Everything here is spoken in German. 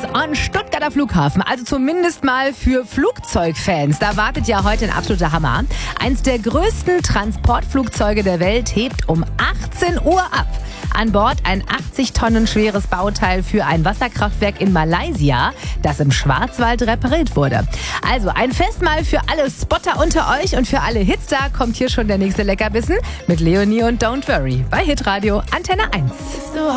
am Stuttgarter Flughafen, also zumindest mal für Flugzeugfans. Da wartet ja heute ein absoluter Hammer. Eins der größten Transportflugzeuge der Welt hebt um 18 Uhr ab. An Bord ein 80 Tonnen schweres Bauteil für ein Wasserkraftwerk in Malaysia, das im Schwarzwald repariert wurde. Also ein Festmahl für alle Spotter unter euch und für alle Hitstar kommt hier schon der nächste Leckerbissen mit Leonie und Don't Worry bei Hitradio Antenne 1.